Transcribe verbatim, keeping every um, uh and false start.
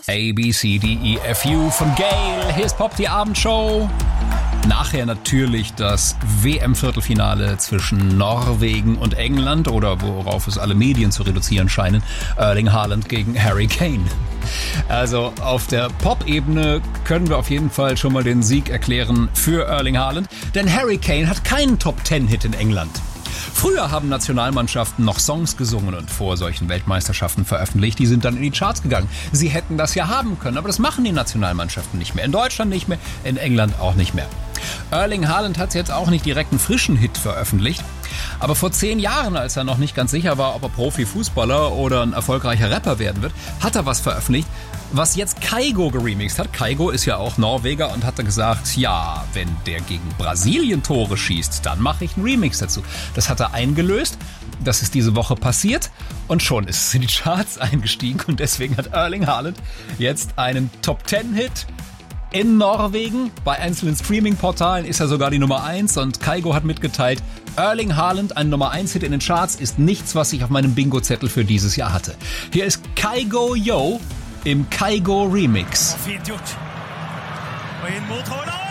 A, B, C, D, E, F, U von Gayle. Hier ist Pop, die Abendshow. Nachher natürlich das W M-Viertelfinale zwischen Norwegen und England oder worauf es alle Medien zu reduzieren scheinen, Erling Haaland gegen Harry Kane. Also auf der Pop-Ebene können wir auf jeden Fall schon mal den Sieg erklären für Erling Haaland, denn Harry Kane hat keinen Top-Ten-Hit in England. Früher haben Nationalmannschaften noch Songs gesungen und vor solchen Weltmeisterschaften veröffentlicht. Die sind dann in die Charts gegangen. Sie hätten das ja haben können, aber das machen die Nationalmannschaften nicht mehr. In Deutschland nicht mehr, in England auch nicht mehr. Erling Haaland hat jetzt auch nicht direkt einen frischen Hit veröffentlicht. Aber vor zehn Jahren, als er noch nicht ganz sicher war, ob er Profifußballer oder ein erfolgreicher Rapper werden wird, hat er was veröffentlicht, was jetzt Kygo geremixed hat. Kygo ist ja auch Norweger und hat dann gesagt, ja, wenn der gegen Brasilien Tore schießt, dann mache ich einen Remix dazu. Das hat er eingelöst, das ist diese Woche passiert und schon ist es in die Charts eingestiegen und deswegen hat Erling Haaland jetzt einen Top-Ten-Hit in Norwegen. Bei einzelnen Streaming-Portalen ist er sogar die Nummer eins und Kygo hat mitgeteilt, Erling Haaland, ein Nummer eins Hit in den Charts, ist nichts, was ich auf meinem Bingo-Zettel für dieses Jahr hatte. Hier ist Kygo Yo im Kygo Remix. Fint gjort. Og inn mot Haaland.